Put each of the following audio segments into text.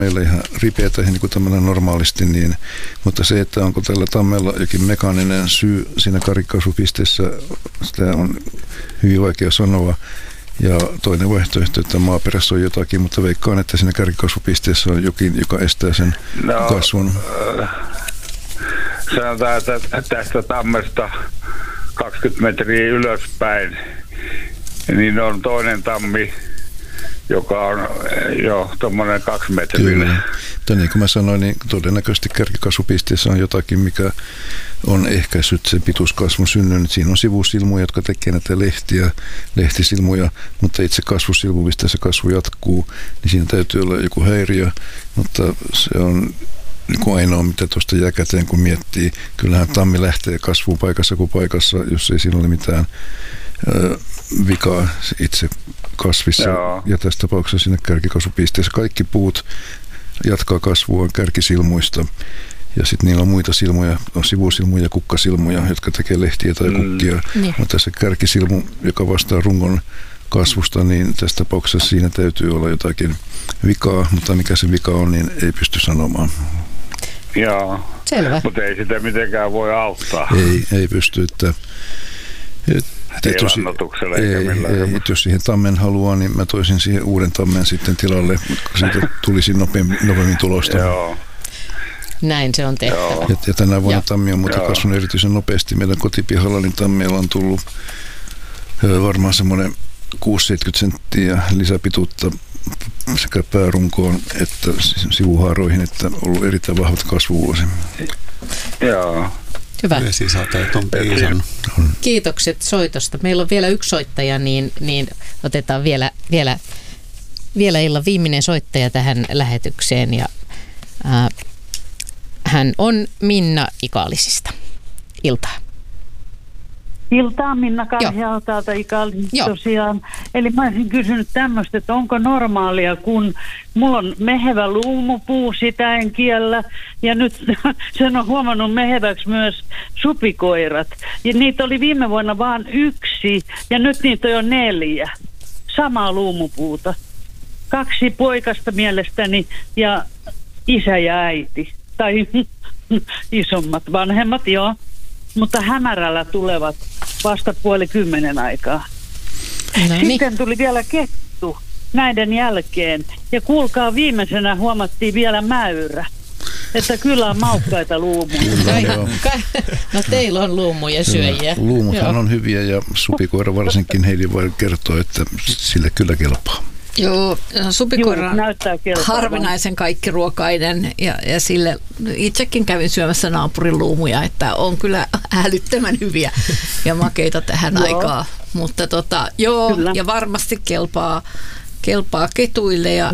meillä ihan ripeätä niin kuin tämmöinen normaalisti, niin, mutta se, että onko tällä tammella jokin mekaaninen syy siinä karikkaasupisteessä, sitä on hyvin vaikea sanoa. Ja toinen vaihtoehto, että maaperässä on jotakin, mutta veikkaan, että siinä karikkaasupisteessä on jokin, joka estää sen kasvun. Sanotaan, että tästä tammesta 20 metriä ylöspäin, niin on toinen tammi, joka on jo tuommoinen 2 metriä. Kyllä. Mutta niin kuin mä sanoin, niin todennäköisesti kärkikasvupisteessä on jotakin, mikä on ehkäissyt sen pituuskasvun synnyn. Siinä on sivusilmuja, jotka tekee näitä lehtisilmuja, mutta itse kasvusilmupisteessä kasvu jatkuu, niin siinä täytyy olla joku häiriö, mutta se on niin ainoa, mitä tuosta jää käteen, kun miettii. Kyllähän tammi lähtee kasvuun paikassa kuin paikassa, jos ei siinä ole mitään vikaa itse kasvissa. Joo. Ja tässä tapauksessa siinä kärkikasvupisteessä kaikki puut jatkaa kasvua kärkisilmuista. Ja sitten niillä on muita silmuja, on sivusilmuja ja kukkasilmuja, jotka tekee lehtiä tai kukkia. Mutta tässä kärkisilmu, joka vastaa rungon kasvusta, niin tässä tapauksessa siinä täytyy olla jotakin vikaa, mutta mikä se vika on, niin ei pysty sanomaan. Joo, selvä. Mutta ei sitä mitenkään voi auttaa. Ei pysty, että jos siihen tammen haluaa, niin mä toisin siihen uuden tammen sitten tilalle, kun siitä tulisi nopeammin tulosta. Joo. Näin se on tehtävä. Ja tänä vuonna tammi on muuten kasvanut erityisen nopeasti. Meidän kotipihalla niin tammeilla on tullut varmaan semmoinen 6-70 senttiä lisäpituutta sekä päärunkoon että sivuhaaroihin, että on ollut erittäin vahvat kasvuvuosi. Joo. Hyvä. Vesisateet on piisannut. Kiitokset soitosta. Meillä on vielä yksi soittaja, niin otetaan vielä illan viimeinen soittaja tähän lähetykseen. Ja, hän on Minna Ikaalisista. Iltaa. Iltaa, Minna Karhiala täältä Ikaalisista tosiaan. Eli mä olisin kysynyt tämmöistä, että onko normaalia, kun mulla on mehevä luumupuu, sitä en kiellä. Ja nyt sen on huomannut meheväksi myös supikoirat. Ja niitä oli viime vuonna vaan 1 ja nyt niitä on jo 4. Samaa luumupuuta. 2 poikasta mielestäni ja isä ja äiti. Tai isommat, vanhemmat, joo. Mutta hämärällä tulevat vasta 9:30 aikaa. No niin. Sitten tuli vielä kettu näiden jälkeen. Ja kuulkaa, viimeisenä huomattiin vielä mäyrä. Että kyllä on maukkaita luumuja. No teillä on luumuja syöjiä. Luumuthan on hyviä ja supikoira varsinkin Heidi voi kertoa, että sille kyllä kelpaa. Joo, supikoira on harvinaisen kaikkiruokainen ja sille itsekin kävin syömässä naapurin luumuja, että on kyllä älyttömän hyviä ja makeita tähän aikaan. Mutta ja varmasti kelpaa ketuille ja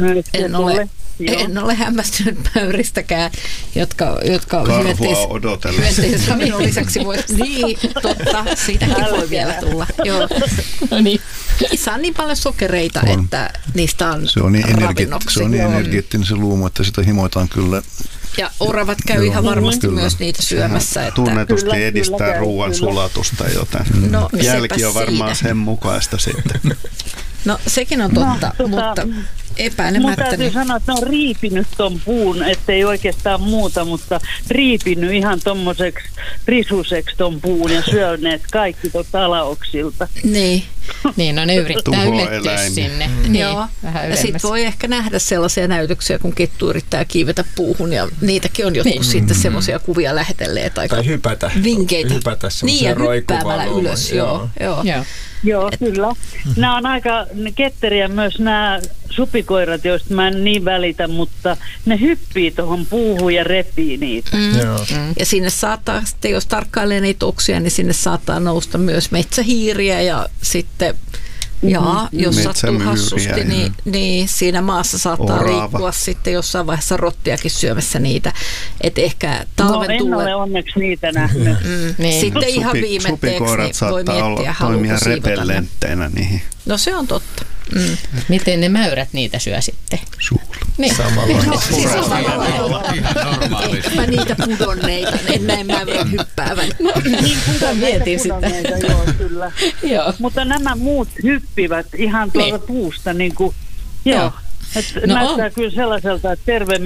en ole hämmästynyt mäyristäkään, jotka hyönteisravinnon lisäksi voi. Niin, totta, siitäkin voi vielä tulla. Joo. No niin. Niissä on niin paljon sokereita, että niistä on ravinnoksi. Se on niin energeettinen se luumu, että sitä himoitaan kyllä. Ja oravat käy ihan varmasti myös niitä syömässä. Että tunnetusti edistää ruoan sulatusta, joten jälki on varmaan sen mukaista sitten. No sekin on totta, mutta epäilemättä. Mun täytyy sanoa, että ne on riipinyt ton puun, ettei oikeastaan muuta, mutta riipinyt ihan tommoseksi risuseksi ton puun ja syöneet kaikki alaoksilta. Niin, ne yrittää ylettyä sinne. Joo. Ja sitten voi ehkä nähdä sellaisia näytöksiä, kun kettu yrittää kiivetä puuhun ja niitäkin on jotkut sitten semmoisia kuvia lähetelleet. Tai hypätä semmoisia hyppäämällä ylös. Joo, kyllä. Nämä on aika ketteriä myös nämä supikoirat, joista mä en niin välitä, mutta ne hyppii tuohon puuhun ja repii niitä. Ja sinne saattaa, sitten jos tarkkailee niitä oksia, niin sinne saattaa nousta myös metsähiiriä ja sitten jos sattuu hassusti, niin siinä maassa saattaa liikkua sitten jossain vaiheessa rottiakin syömässä niitä. Että ehkä talven en ole onneksi niitä nähnyt. Sitten ihan viimetteeksi niin voi miettiä, haluatko repellentteinä niihin. No se on totta. Miten ne mäyrät niitä syö sitten? Suulla. Niin. Samalla. Mä niitä pudonneita, en näin mäyrä hyppäävän. Niin kuin mietin sitä. Joo, kyllä. Mutta nämä muut hyppivät ihan tuolta puusta niin kuin, Näyttää kyllä sellaiselta, että terve